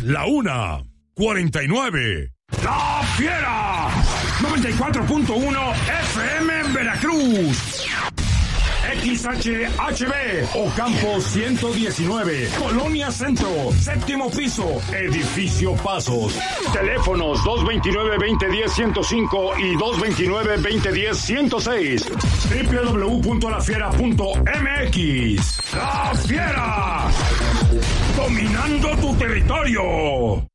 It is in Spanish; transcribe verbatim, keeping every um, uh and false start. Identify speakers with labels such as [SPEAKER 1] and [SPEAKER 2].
[SPEAKER 1] la una, cuarenta y nueve. ¡La Fiera! noventa y cuatro punto uno F M en Veracruz. X H H B, Ocampo ciento diecinueve, Colonia Centro, séptimo piso, Edificio Pasos. Teléfonos dos veintinueve, veinte diez, ciento cinco y dos veintinueve, veinte diez, ciento seis. doble u doble u doble u punto la fiera punto m x. ¡La Fiera! Dominando tu territorio.